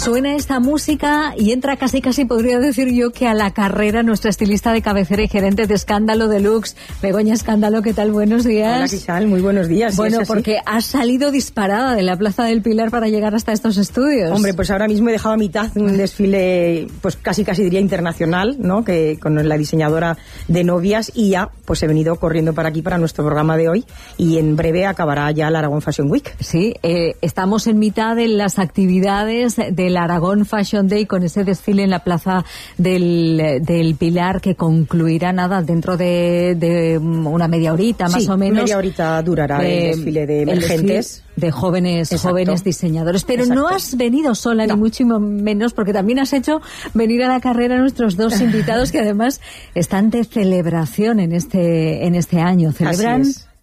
Suena esta música y entra casi podría decir yo que a la carrera nuestra estilista de cabecera y gerente de Escándalo Deluxe, Begoña Escándalo. ¿Qué tal? Buenos días. Hola, ¿qué tal? Muy buenos días. Bueno, porque has salido disparada de la Plaza del Pilar para llegar hasta estos estudios. Hombre, pues ahora mismo he dejado a mitad un desfile, pues casi diría internacional, ¿no? Que con la diseñadora de novias, y ya pues he venido corriendo para aquí para nuestro programa de hoy, y en breve acabará ya la Aragón Fashion Week. Sí, estamos en mitad de las actividades del Aragón Fashion Day con ese desfile en la Plaza del Pilar que concluirá dentro de una media horita más o menos. Media horita durará el desfile de emergentes. De jóvenes diseñadores. Pero no has venido sola, ni mucho menos, porque también has hecho venir a la carrera a nuestros dos invitados que además están de celebración en este año. Celebran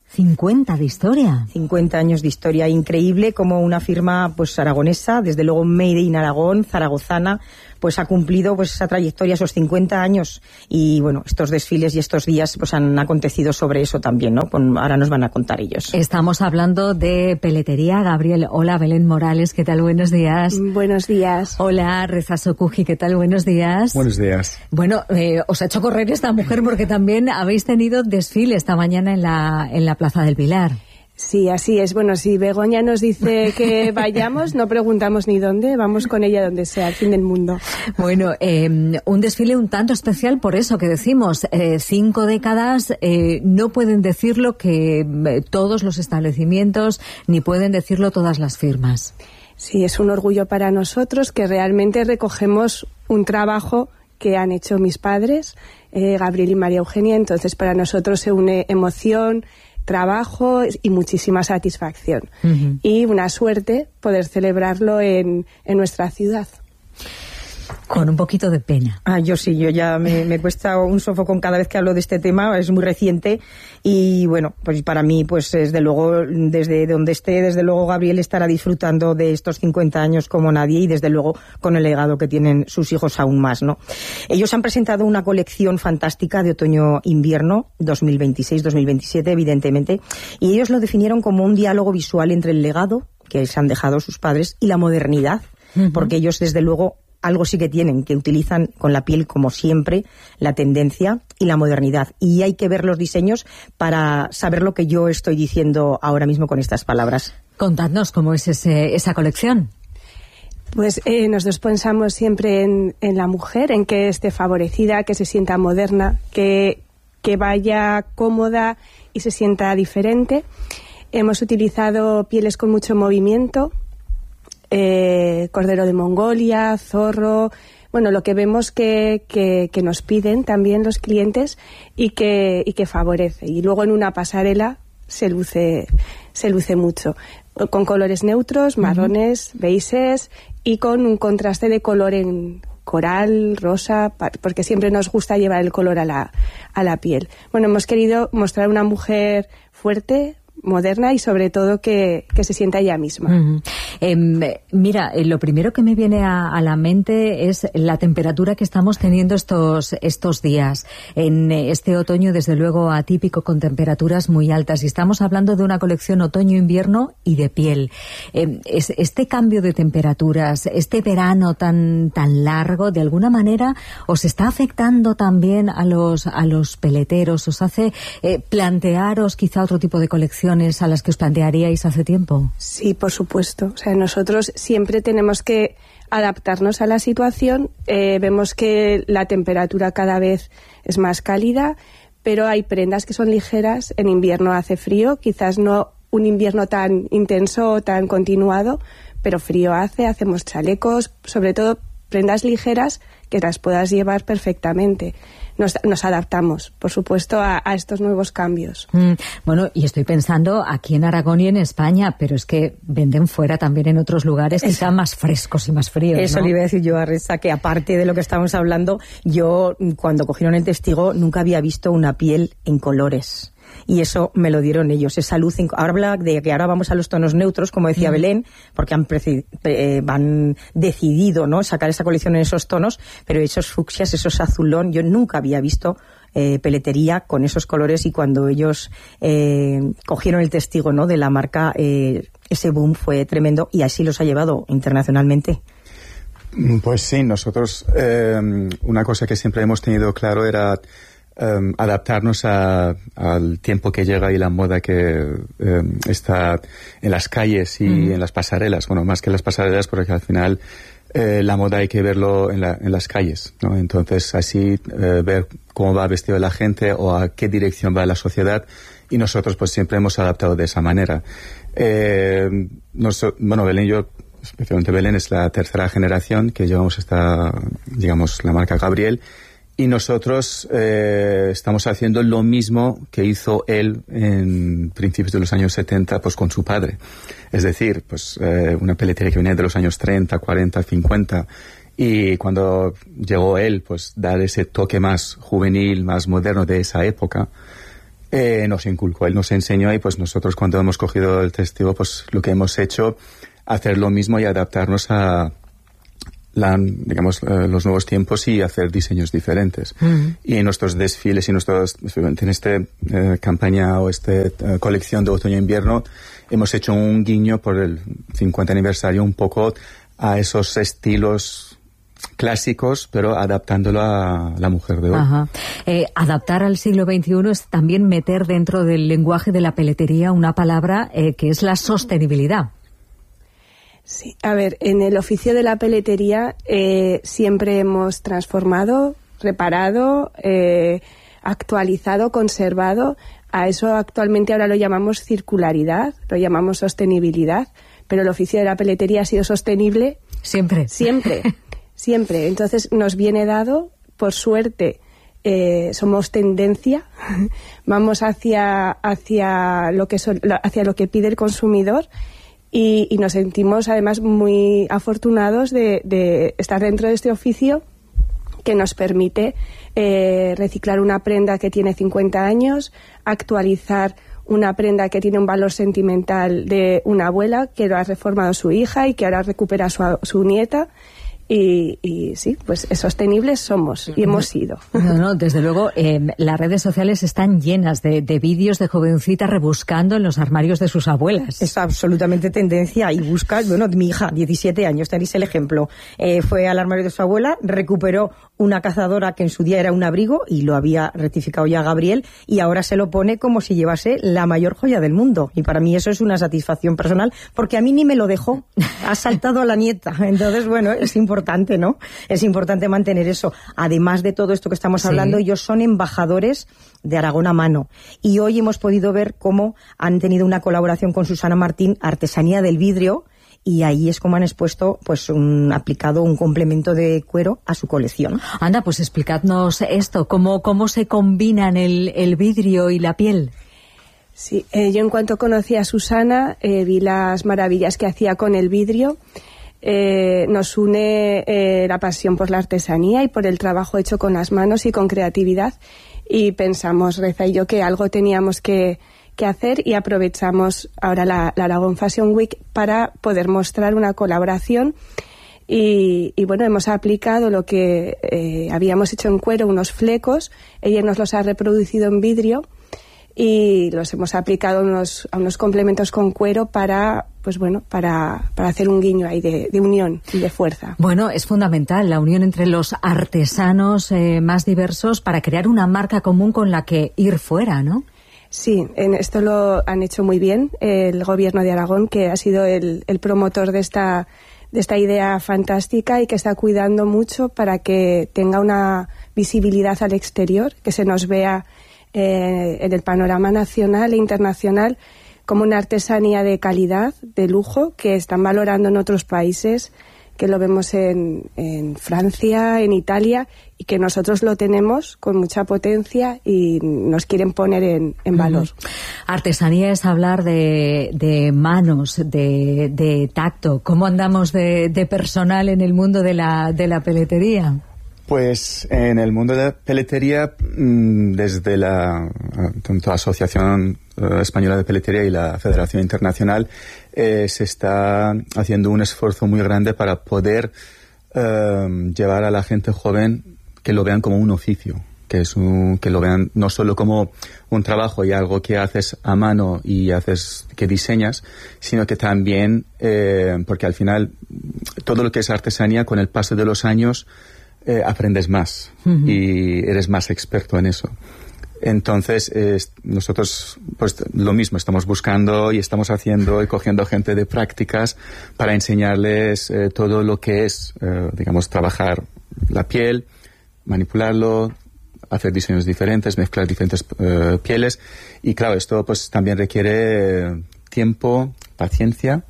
50 de historia. 50 años de historia. Increíble como una firma pues aragonesa, desde luego Made in Aragón, zaragozana, pues ha cumplido pues esa trayectoria, esos 50 años, y bueno, estos desfiles y estos días pues han acontecido sobre eso también, ¿no? Ahora nos van a contar ellos. Estamos hablando de peletería. Gabriel, hola. Belén Morales, ¿qué tal? Buenos días. Buenos días. Hola, Reza Sokuji, ¿qué tal? Buenos días. Buenos días. Bueno, os ha hecho correr esta mujer porque también habéis tenido desfile esta mañana en la Plaza del Pilar. Sí, así es. Bueno, si Begoña nos dice que vayamos, no preguntamos ni dónde, vamos con ella donde sea, al fin del mundo. Bueno, un desfile un tanto especial por eso que decimos, 5 décadas, no pueden decirlo que todos los establecimientos, ni pueden decirlo todas las firmas. Sí, es un orgullo para nosotros que realmente recogemos un trabajo que han hecho mis padres, Gabriel y María Eugenia. Entonces para nosotros se une emoción, trabajo y muchísima satisfacción. Uh-huh. Y una suerte poder celebrarlo en nuestra ciudad. Con un poquito de pena. Yo ya me cuesta un sofocón cada vez que hablo de este tema, es muy reciente, y bueno, pues para mí, pues desde luego, desde donde esté, desde luego Gabriel estará disfrutando de estos 50 años como nadie, y desde luego con el legado que tienen sus hijos aún más, ¿no? Ellos han presentado una colección fantástica de otoño-invierno 2026-2027, evidentemente, y ellos lo definieron como un diálogo visual entre el legado que se han dejado sus padres y la modernidad, uh-huh. Porque ellos desde luego algo sí que tienen, que utilizan con la piel, como siempre, la tendencia y la modernidad. Y hay que ver los diseños para saber lo que yo estoy diciendo ahora mismo con estas palabras. Contadnos cómo es esa colección. Pues nosotros pensamos siempre en la mujer, en que esté favorecida, que se sienta moderna, que vaya cómoda y se sienta diferente. Hemos utilizado pieles con mucho movimiento, cordero de Mongolia, zorro, bueno, lo que vemos que nos piden también los clientes y que favorece. Y luego en una pasarela se luce mucho, con colores neutros, marrones, beiges, y con un contraste de color en coral, rosa, porque siempre nos gusta llevar el color a la piel. Bueno, hemos querido mostrar una mujer fuerte, moderna, y sobre todo que se sienta ella misma. Uh-huh. Mira, lo primero que me viene a la mente es la temperatura que estamos teniendo estos días. En este otoño, desde luego, atípico, con temperaturas muy altas. Y estamos hablando de una colección otoño-invierno y de piel. Este cambio de temperaturas, este verano tan largo, de alguna manera, ¿os está afectando también a los peleteros? ¿Os hace plantearos quizá otro tipo de colecciones a las que os plantearíais hace tiempo? Sí, por supuesto. O sea, nosotros siempre tenemos que adaptarnos a la situación. Vemos que la temperatura cada vez es más cálida, pero hay prendas que son ligeras. En invierno hace frío, quizás no un invierno tan intenso o tan continuado, pero frío hacemos chalecos, sobre todo prendas ligeras que las puedas llevar perfectamente. Nos adaptamos, por supuesto, a estos nuevos cambios. Bueno, y estoy pensando aquí en Aragón y en España, pero es que venden fuera también en otros lugares quizá más frescos y más fríos, Eso, ¿no? Le iba a decir yo a Reza, que aparte de lo que estamos hablando, yo cuando cogieron el testigo nunca había visto una piel en colores. Y eso me lo dieron ellos, esa luz. Ahora habla de que ahora vamos a los tonos neutros, como decía Belén, porque han decidido, ¿no?, sacar esa colección en esos tonos, pero esos fucsias, esos azulón, yo nunca había visto peletería con esos colores, y cuando ellos cogieron el testigo, ¿no?, de la marca, ese boom fue tremendo, y así los ha llevado internacionalmente. Pues sí, nosotros una cosa que siempre hemos tenido claro era adaptarnos al tiempo que llega y la moda que está en las calles y en las pasarelas. Bueno, más que en las pasarelas, porque al final la moda hay que verlo en las calles, ¿no? Entonces, así ver cómo va vestido la gente o a qué dirección va la sociedad, y nosotros pues siempre hemos adaptado de esa manera. Belén y yo, especialmente Belén, es la tercera generación que llevamos la marca Gabriel, y nosotros estamos haciendo lo mismo que hizo él en principios de los años 70 pues con su padre. Es decir, pues una peletería que venía de los años 30, 40, 50, y cuando llegó él, pues dar ese toque más juvenil, más moderno de esa época, nos inculcó, él nos enseñó, y pues nosotros cuando hemos cogido el testigo, pues lo que hemos hecho, hacer lo mismo y adaptarnos a los nuevos tiempos y hacer diseños diferentes. Y en nuestros desfiles y en esta campaña o colección de otoño-invierno hemos hecho un guiño por el 50 aniversario un poco a esos estilos clásicos, pero adaptándolo a la mujer de hoy. Ajá. Adaptar al siglo XXI es también meter dentro del lenguaje de la peletería una palabra que es la sostenibilidad. Sí, a ver, en el oficio de la peletería siempre hemos transformado, reparado, actualizado, conservado. A eso actualmente ahora lo llamamos circularidad, lo llamamos sostenibilidad, pero el oficio de la peletería ha sido sostenible siempre. Siempre. Entonces nos viene dado, por suerte, somos tendencia, vamos hacia lo que pide el consumidor. Y nos sentimos además muy afortunados de estar dentro de este oficio que nos permite reciclar una prenda que tiene 50 años, actualizar una prenda que tiene un valor sentimental de una abuela que lo ha reformado su hija y que ahora recupera su nieta. Y sí, pues sostenibles somos y hemos sido. No, desde luego, las redes sociales están llenas de vídeos de jovencitas rebuscando en los armarios de sus abuelas. Es absolutamente tendencia, y busca, mi hija, 17 años, tenéis el ejemplo, fue al armario de su abuela, recuperó una cazadora que en su día era un abrigo y lo había rectificado ya Gabriel, y ahora se lo pone como si llevase la mayor joya del mundo, y para mí eso es una satisfacción personal, porque a mí ni me lo dejó, ha saltado a la nieta. Entonces, bueno, es importante, ¿no? Es importante mantener eso. Además de todo esto que estamos hablando, ellos son embajadores de Aragón a mano, y hoy hemos podido ver cómo han tenido una colaboración con Susana Martín, Artesanía del Vidrio, y ahí es como han expuesto, pues, aplicado un complemento de cuero a su colección. Anda, pues explicadnos esto, cómo se combinan el vidrio y la piel. Sí, yo en cuanto conocí a Susana, vi las maravillas que hacía con el vidrio. Nos une la pasión por la artesanía y por el trabajo hecho con las manos y con creatividad, y pensamos, Reza y yo, que algo teníamos que hacer, y aprovechamos ahora la Aragón Fashion Week para poder mostrar una colaboración. Y bueno, hemos aplicado lo que habíamos hecho en cuero, unos flecos, ella nos los ha reproducido en vidrio y los hemos aplicado a unos complementos con cuero para hacer un guiño ahí de unión y de fuerza. Bueno, es fundamental la unión entre los artesanos más diversos para crear una marca común con la que ir fuera, ¿no? Sí, esto lo han hecho muy bien el Gobierno de Aragón, que ha sido el promotor de esta idea fantástica y que está cuidando mucho para que tenga una visibilidad al exterior, que se nos vea en el panorama nacional e internacional como una artesanía de calidad, de lujo, que están valorando en otros países, que lo vemos en Francia, en Italia, y que nosotros lo tenemos con mucha potencia y nos quieren poner en valor. Artesanía es hablar de manos, de tacto. ¿Cómo andamos de personal en el mundo de la peletería? Pues en el mundo de la peletería, desde tanto la Asociación Española de Peletería y la Federación Internacional, se está haciendo un esfuerzo muy grande para poder llevar a la gente joven que lo vean como un oficio, que lo vean no solo como un trabajo y algo que haces a mano y que diseñas, sino que también, porque al final todo lo que es artesanía, con el paso de los años, aprendes más y eres más experto en eso. Entonces, nosotros, pues lo mismo, estamos buscando y estamos haciendo y cogiendo gente de prácticas para enseñarles todo lo que es, digamos, trabajar la piel, manipularlo, hacer diseños diferentes, mezclar diferentes pieles. Y claro, esto pues también requiere tiempo, paciencia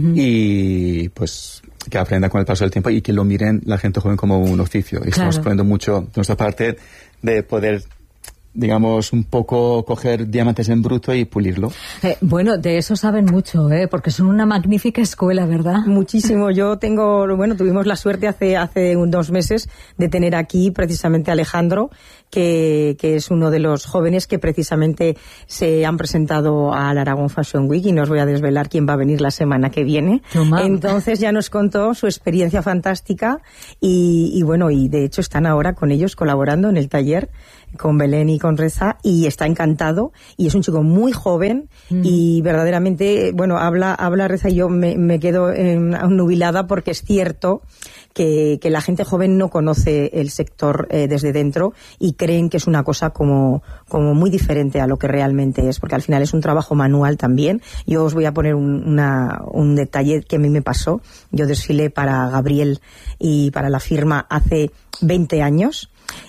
y pues que aprenda con el paso del tiempo y que lo miren la gente joven como un oficio. Y estamos poniendo mucho de nuestra parte de poder, digamos, un poco coger diamantes en bruto y pulirlo. Bueno, de eso saben mucho, porque son una magnífica escuela, ¿verdad? Muchísimo. Yo tuvimos la suerte hace 2 meses de tener aquí precisamente a Alejandro, que es uno de los jóvenes que precisamente se han presentado al Aragón Fashion Week, y no os voy a desvelar quién va a venir la semana que viene. Entonces ya nos contó su experiencia fantástica y de hecho están ahora con ellos colaborando en el taller con Belén y con Reza, y está encantado, y es un chico muy joven y verdaderamente, habla Reza y yo me quedo nubilada, porque es cierto que la gente joven no conoce el sector desde dentro y creen que es una cosa como muy diferente a lo que realmente es, porque al final es un trabajo manual también. Yo os voy a poner un detalle que a mí me pasó. Yo desfilé para Gabriel y para la firma hace 20 años,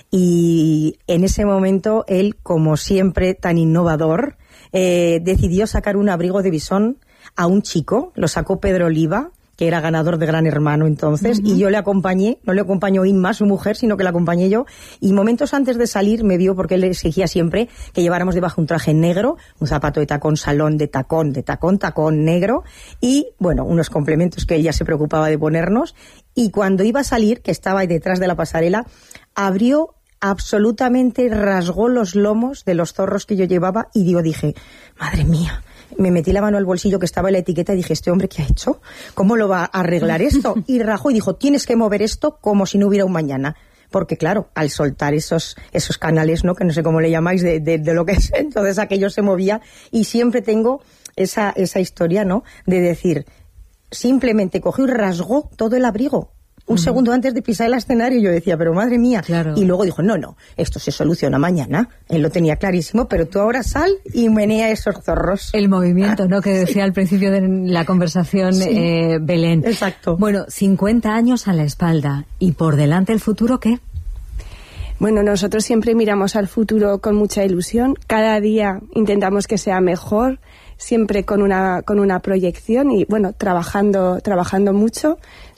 y en ese momento él, como siempre tan innovador, decidió sacar un abrigo de bisón a un chico. Lo sacó Pedro Oliva, que era ganador de Gran Hermano entonces, y yo le acompañé. No le acompañó Inma, su mujer, sino que la acompañé yo, y momentos antes de salir me vio, porque él le exigía siempre que lleváramos debajo un traje negro, un zapato de tacón salón de tacón negro, y unos complementos que él ya se preocupaba de ponernos. Y cuando iba a salir, que estaba ahí detrás de la pasarela, abrió absolutamente, rasgó los lomos de los zorros que yo llevaba, y yo dije, madre mía. Me metí la mano al bolsillo que estaba en la etiqueta y dije, ¿este hombre qué ha hecho? ¿Cómo lo va a arreglar esto? Y rajó y dijo, tienes que mover esto como si no hubiera un mañana. Porque claro, al soltar esos canales, ¿no?, que no sé cómo le llamáis, de lo que es, entonces aquello se movía. Y siempre tengo esa historia, ¿no?, de decir, simplemente cogió y rasgó todo el abrigo. Un segundo antes de pisar el escenario, yo decía, pero madre mía. Claro. Y luego dijo, no, esto se soluciona mañana. Él lo tenía clarísimo, pero tú ahora sal y menea esos zorros. El movimiento, ¿no?, que decía al principio de la conversación, Belén. Exacto. 50 años a la espalda. ¿Y por delante el futuro qué? Bueno, nosotros siempre miramos al futuro con mucha ilusión. Cada día intentamos que sea mejor, siempre con una proyección y trabajando mucho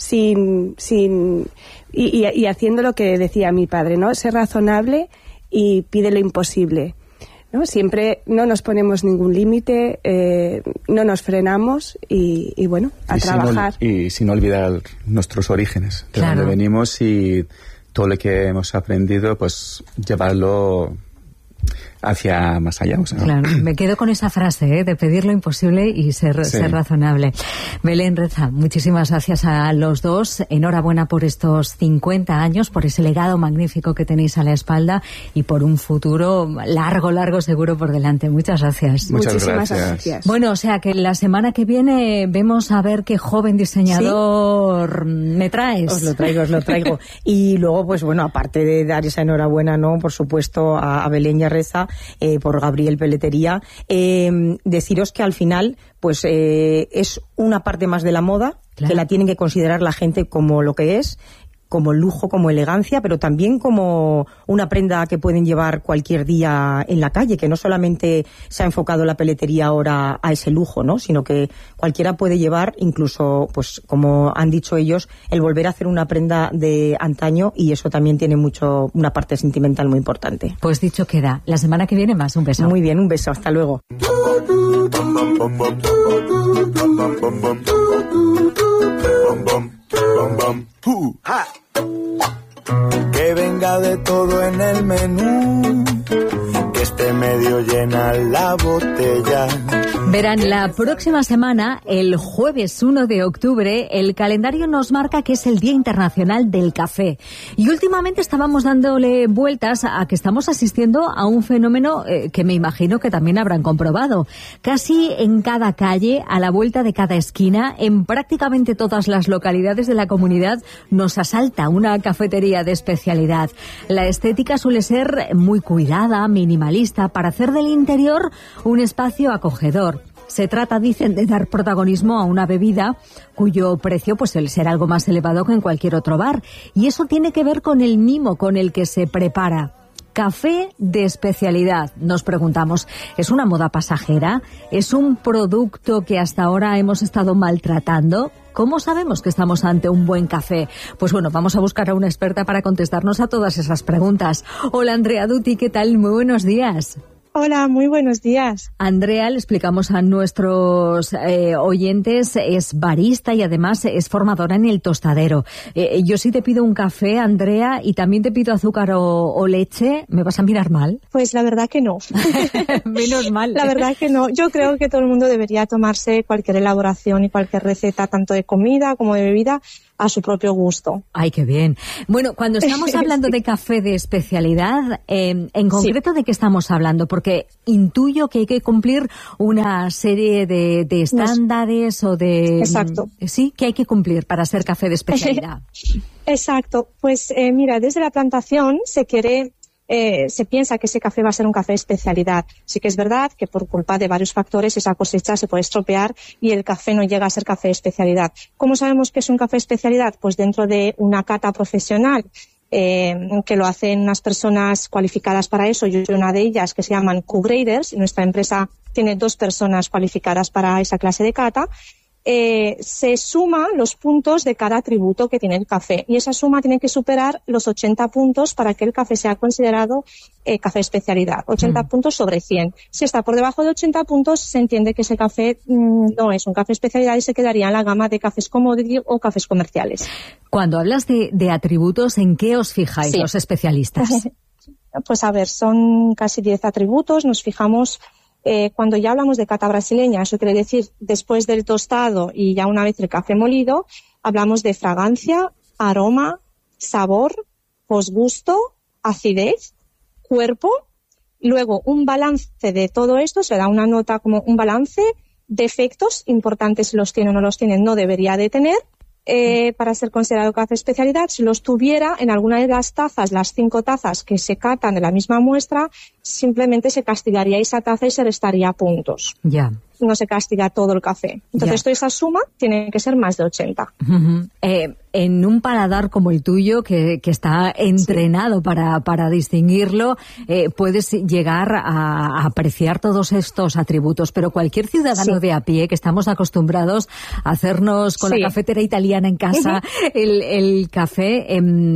y haciendo lo que decía mi padre, ¿no? Ser razonable y pide lo imposible, ¿no? Siempre no nos ponemos ningún límite, no nos frenamos y trabajar. Sin olvidar nuestros orígenes, de donde venimos, y todo lo que hemos aprendido, pues llevarlo hacia más allá. O sea, claro, me quedo con esa frase, de pedir lo imposible y ser razonable. Belén, Reza, muchísimas gracias a los dos. Enhorabuena por estos 50 años, por ese legado magnífico que tenéis a la espalda y por un futuro largo seguro por delante. Muchas gracias. Muchísimas gracias. Bueno, o sea que la semana que viene vemos a ver qué joven diseñador me traes. Os lo traigo. Y luego, aparte de dar esa enhorabuena, ¿no?, por supuesto, a Belén y a Reza, por Gabriel Peletería, deciros que al final es una parte más de la moda, que la tienen que considerar la gente como lo que es, como lujo, como elegancia, pero también como una prenda que pueden llevar cualquier día en la calle, que no solamente se ha enfocado la peletería ahora a ese lujo, ¿no?, sino que cualquiera puede llevar, incluso, como han dicho ellos, el volver a hacer una prenda de antaño, y eso también tiene una parte sentimental muy importante. Pues dicho queda. La semana que viene más. Un beso. Muy bien, un beso. Hasta luego. Que venga de todo en el menú, que esté medio llena la botella. Verán, la próxima semana, el jueves 1 de octubre, el calendario nos marca que es el Día Internacional del Café. Y últimamente estábamos dándole vueltas a que estamos asistiendo a un fenómeno que me imagino que también habrán comprobado. Casi en cada calle, a la vuelta de cada esquina, en prácticamente todas las localidades de la comunidad, nos asalta una cafetería de especialidad. La estética suele ser muy cuidada, minimalista, para hacer del interior un espacio acogedor. Se trata, dicen, de dar protagonismo a una bebida cuyo precio pues suele ser algo más elevado que en cualquier otro bar. Y eso tiene que ver con el mimo con el que se prepara. Café de especialidad, nos preguntamos, ¿es una moda pasajera? ¿Es un producto que hasta ahora hemos estado maltratando? ¿Cómo sabemos que estamos ante un buen café? Pues bueno, vamos a buscar a una experta para contestarnos a todas esas preguntas. Hola, Andrea Dutti, ¿qué tal? Muy buenos días. Hola, muy buenos días. Andrea, le explicamos a nuestros oyentes, es barista y además es formadora en el tostadero. Yo sí te pido un café, Andrea, y también te pido azúcar o leche, ¿me vas a mirar mal? Pues la verdad que no. Menos mal. La verdad que no. Yo creo que todo el mundo debería tomarse cualquier elaboración y cualquier receta, tanto de comida como de bebida, a su propio gusto. Ay, qué bien. Bueno, cuando estamos hablando de café de especialidad, en concreto, ¿de qué estamos hablando? Porque intuyo que hay que cumplir una serie de estándares o de... Exacto. Sí, que hay que cumplir para ser café de especialidad. Exacto. Pues mira, desde la plantación se piensa que ese café va a ser un café de especialidad. Sí que es verdad que por culpa de varios factores esa cosecha se puede estropear y el café no llega a ser café de especialidad. ¿Cómo sabemos que es un café de especialidad? Pues dentro de una cata profesional que lo hacen unas personas cualificadas para eso. Yo soy una de ellas, que se llaman Q-Graders, y nuestra empresa tiene 2 personas cualificadas para esa clase de cata. Se suman los puntos de cada atributo que tiene el café y esa suma tiene que superar los 80 puntos para que el café sea considerado café de especialidad. 80 puntos sobre 100. Si está por debajo de 80 puntos, se entiende que ese café no es un café de especialidad y se quedaría en la gama de cafés commodity o cafés comerciales. Cuando hablas de atributos, ¿en qué os fijáis los especialistas? Pues a ver, son casi 10 atributos. Nos fijamos... cuando ya hablamos de cata brasileña, eso quiere decir después del tostado y ya una vez el café molido, hablamos de fragancia, aroma, sabor, posgusto, acidez, cuerpo, luego un balance de todo esto, se da una nota como un balance, defectos importantes si los tiene o no los tiene, no debería de tener, para ser considerado café especialidad. Si los tuviera en alguna de las tazas, las 5 tazas que se catan de la misma muestra, simplemente se castigaría esa taza y se restaría puntos. Ya. No se castiga todo el café. Entonces, toda esa suma tiene que ser más de 80. Uh-huh. En un paladar como el tuyo, que está entrenado para distinguirlo, puedes llegar a apreciar todos estos atributos, pero cualquier ciudadano de a pie, que estamos acostumbrados a hacernos con la cafetera italiana en casa el café,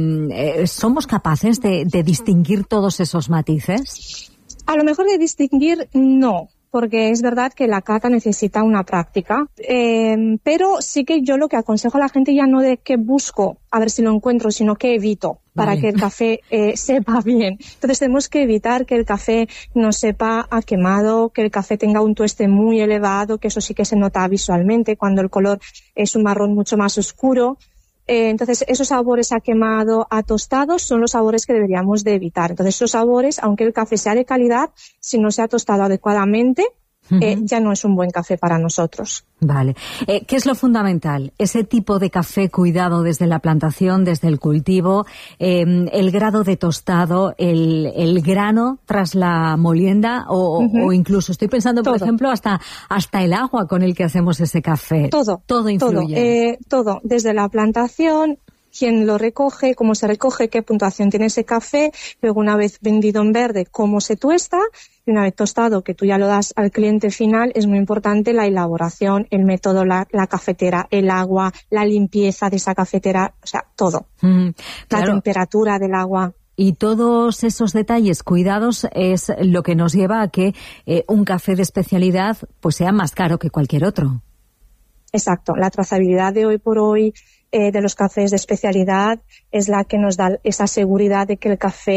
¿somos capaces de distinguir todos esos matices? A lo mejor de distinguir, no. Porque es verdad que la cata necesita una práctica, pero sí que yo lo que aconsejo a la gente ya no de que busco a ver si lo encuentro, sino que evito para que el café sepa bien. Entonces tenemos que evitar que el café no sepa a quemado, que el café tenga un tueste muy elevado, que eso sí que se nota visualmente cuando el color es un marrón mucho más oscuro. Entonces, esos sabores a quemado, a tostado, son los sabores que deberíamos de evitar. Entonces, esos sabores, aunque el café sea de calidad, si no se ha tostado adecuadamente, ya no es un buen café para nosotros. Vale. ¿Qué es lo fundamental? Ese tipo de café cuidado desde la plantación, desde el cultivo, el grado de tostado, el grano tras la molienda o incluso, estoy pensando, por ejemplo, hasta el agua con el que hacemos ese café. Todo influye. Todo, desde la plantación, quién lo recoge, cómo se recoge, qué puntuación tiene ese café, luego una vez vendido en verde, cómo se tuesta, y una vez tostado, que tú ya lo das al cliente final, es muy importante la elaboración, el método, la cafetera, el agua, la limpieza de esa cafetera, o sea, todo. Claro. La temperatura del agua. Y todos esos detalles, cuidados, es lo que nos lleva a que un café de especialidad pues sea más caro que cualquier otro. Exacto. La trazabilidad de hoy por hoy de los cafés de especialidad es la que nos da esa seguridad de que el café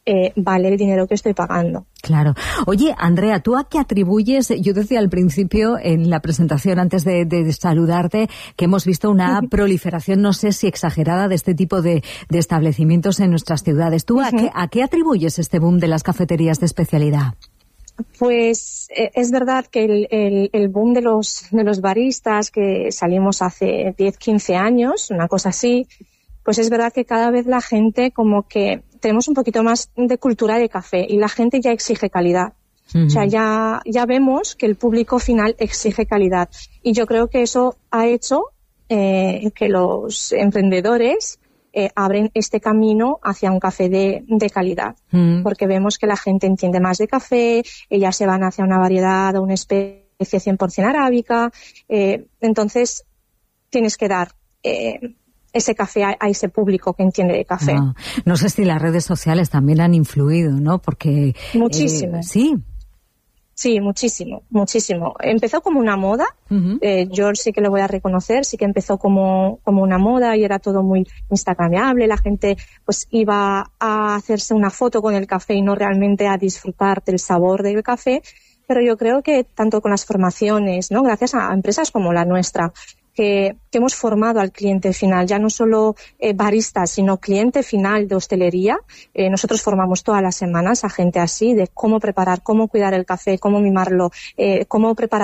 vale el dinero que estoy pagando. Claro. Oye, Andrea, ¿tú a qué atribuyes? Yo decía al principio, en la presentación, antes de saludarte, que hemos visto una proliferación, no sé si exagerada, de este tipo de establecimientos en nuestras ciudades. ¿Tú a qué atribuyes este boom de las cafeterías de especialidad? Pues es verdad que el boom de los baristas que salimos hace 10, 15 años, una cosa así, pues es verdad que cada vez la gente como que tenemos un poquito más de cultura de café y la gente ya exige calidad. O sea, ya vemos que el público final exige calidad. Y yo creo que eso ha hecho que los emprendedores abren este camino hacia un café de calidad. Porque vemos que la gente entiende más de café, ellas se van hacia una variedad o una especie 100% arábica. Entonces, tienes que dar ese café a ese público que entiende de café. No sé si las redes sociales también han influido, ¿no? Porque... Muchísimo. Sí. Sí, muchísimo, muchísimo. Empezó como una moda, yo sí que lo voy a reconocer, sí que empezó como una moda y era todo muy instagramable, la gente pues iba a hacerse una foto con el café y no realmente a disfrutar del sabor del café, pero yo creo que tanto con las formaciones, ¿no? Gracias a empresas como la nuestra, que hemos formado al cliente final, ya no solo baristas, sino cliente final de hostelería. Nosotros formamos todas las semanas a gente así, de cómo preparar, cómo cuidar el café, cómo mimarlo, cómo preparar